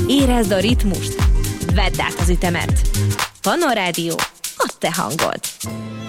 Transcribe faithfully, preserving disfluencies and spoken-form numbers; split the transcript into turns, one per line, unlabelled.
Érezd a ritmust, vedd át az ütemet. Pannon Rádió, a te hangod.